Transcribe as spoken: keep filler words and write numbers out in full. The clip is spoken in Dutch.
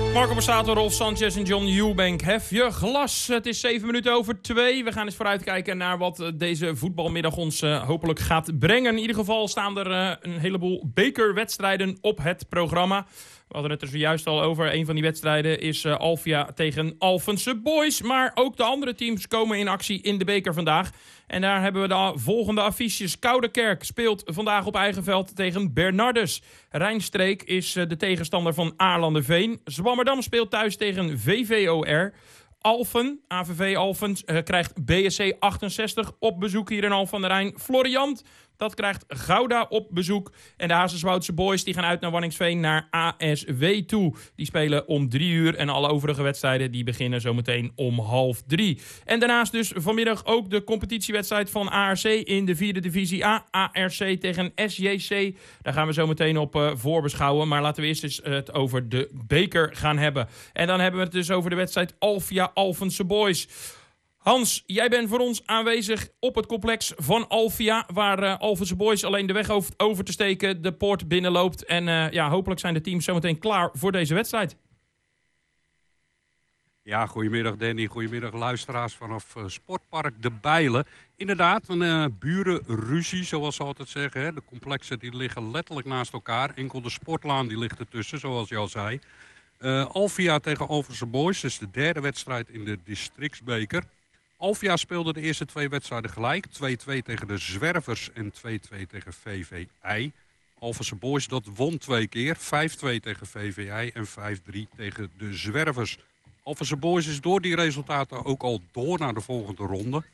Marco Borsato, Rolf Sanchez en John Eubank. Hef je glas. Het is zeven minuten over twee. We gaan eens vooruitkijken naar wat deze voetbalmiddag ons uh, hopelijk gaat brengen. In ieder geval staan er uh, een heleboel bekerwedstrijden op het programma. We hadden het er zojuist al over. Een van die wedstrijden is uh, Alvia tegen Alphense Boys. Maar ook de andere teams komen in actie in de beker vandaag. En daar hebben we de volgende affiches. Koudekerk speelt vandaag op eigen veld tegen Bernardus. Rijnstreek is uh, de tegenstander van Aarlanderveen. Zwammerdam speelt thuis tegen V V O R. Alphen, A V V Alphen, uh, krijgt B S C achtenzestig op bezoek hier in Alphen aan de Rijn. Floriant, dat krijgt Gouda op bezoek. En de Hazerswoudse Boys die gaan uit naar Waddinxveen naar A S W toe. Die spelen om drie uur en alle overige wedstrijden die beginnen zometeen om half drie. En daarnaast dus vanmiddag ook de competitiewedstrijd van A R C in de vierde divisie A. A R C tegen S J C. Daar gaan we zo meteen op uh, voorbeschouwen. Maar laten we eerst eens uh, het over de beker gaan hebben. En dan hebben we het dus over de wedstrijd Alvia Alphense Boys. Hans, jij bent voor ons aanwezig op het complex van Alvia, waar uh, Alphense Boys alleen de weg over, over te steken de poort binnenloopt. En uh, ja, hopelijk zijn de teams zometeen klaar voor deze wedstrijd. Ja, goedemiddag Danny, goedemiddag luisteraars vanaf uh, Sportpark De Bijlen. Inderdaad, een uh, burenruzie, zoals ze altijd zeggen. Hè. De complexen die liggen letterlijk naast elkaar. Enkel de sportlaan die ligt ertussen, zoals je al zei. Uh, Alvia tegen Alphense Boys, dus de derde wedstrijd in de districtsbeker. Alvia speelde de eerste twee wedstrijden gelijk. twee-twee tegen de Zwervers en twee-twee tegen V V I. Alphense Boys dat won twee keer. vijf-twee tegen V V I en vijf-drie tegen de Zwervers. Alphense Boys is door die resultaten ook al door naar de volgende ronde.